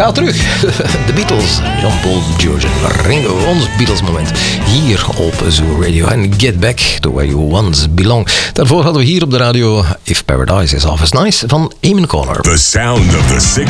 Ga terug. De Beatles, Jean-Paul George, Ringo, ons Beatles moment. Hier op Zoo Radio. En Get Back to Where You Once Belong. Daarvoor hadden we hier op de radio If Paradise Is Half As Nice van Eamon Corner. The sound of the 60s.